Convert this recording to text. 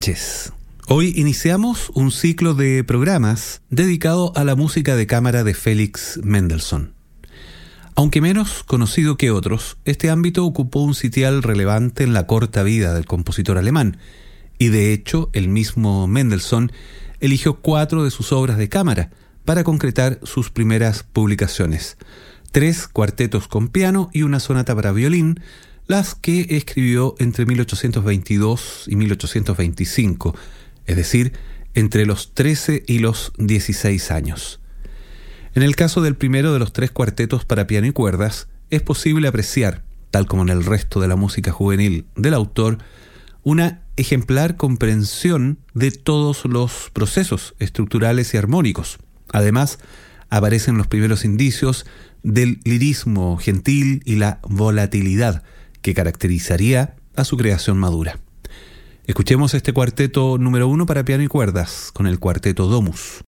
noches. Hoy iniciamos un ciclo de programas dedicado a la música de cámara de Felix Mendelssohn. Aunque menos conocido que otros, este ámbito ocupó un sitial relevante en la corta vida del compositor alemán, y de hecho el mismo Mendelssohn eligió 4 de sus obras de cámara para concretar sus primeras publicaciones: 3 cuartetos con piano y una sonata para violín, las que escribió entre 1822 y 1825, es decir, entre los 13 y los 16 años. En el caso del primero de los 3 cuartetos para piano y cuerdas, es posible apreciar, tal como en el resto de la música juvenil del autor, una ejemplar comprensión de todos los procesos estructurales y armónicos. Además, aparecen los primeros indicios del lirismo gentil y la volatilidad que caracterizaría a su creación madura. Escuchemos este cuarteto número 1 para piano y cuerdas con el cuarteto Domus.